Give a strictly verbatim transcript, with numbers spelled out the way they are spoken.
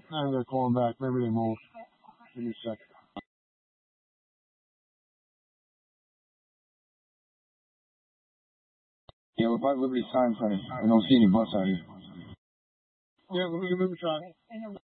Now they're calling back. Maybe they moved. Give me a second. Yeah, we're by Liberty Sign Center. I don't see any bus out here. Yeah, let me give him a try.